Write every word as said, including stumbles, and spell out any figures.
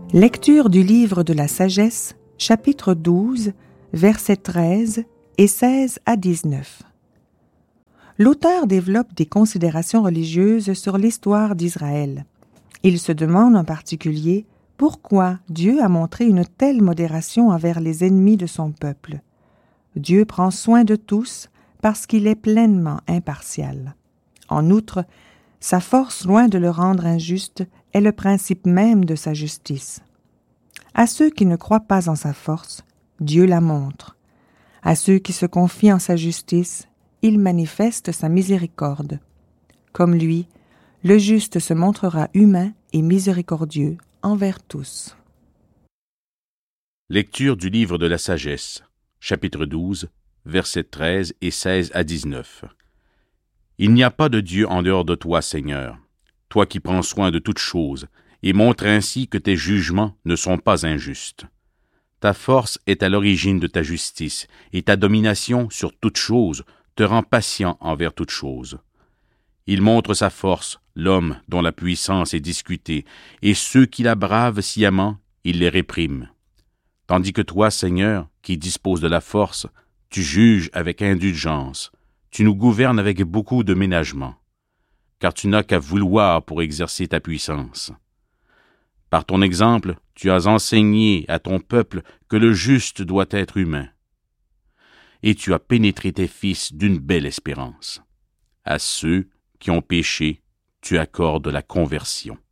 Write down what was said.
Lecture du livre de la sagesse, chapitre douze, versets treize et seize à dix-neuf. L'auteur développe des considérations religieuses sur l'histoire d'Israël. Il se demande en particulier pourquoi Dieu a montré une telle modération envers les ennemis de son peuple. Dieu prend soin de tous parce qu'il est pleinement impartial. En outre, sa force, loin de le rendre injuste, est le principe même de sa justice. À ceux qui ne croient pas en sa force, Dieu la montre. À ceux qui se confient en sa justice, il manifeste sa miséricorde. Comme lui, le juste se montrera humain et miséricordieux envers tous. Lecture du livre de la sagesse, chapitre douze, versets treize et seize à dix-neuf. Il n'y a pas de Dieu en dehors de toi, Seigneur, toi qui prends soin de toutes choses, et montre ainsi que tes jugements ne sont pas injustes. Ta force est à l'origine de ta justice, et ta domination sur toutes choses te rend patient envers toutes choses. Il montre sa force, l'homme dont la puissance est discutée, et ceux qui la bravent sciemment, il les réprime. Tandis que toi, Seigneur, qui disposes de la force, tu juges avec indulgence, tu nous gouvernes avec beaucoup de ménagement, car tu n'as qu'à vouloir pour exercer ta puissance. Par ton exemple, tu as enseigné à ton peuple que le juste doit être humain, et tu as pénétré tes fils d'une belle espérance. À ceux qui ont péché, tu accordes la conversion.